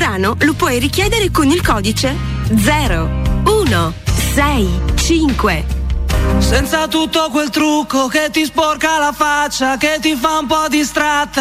Urano lo puoi richiedere con il codice 0165. Senza tutto quel trucco che ti sporca la faccia, che ti fa un po' distratta.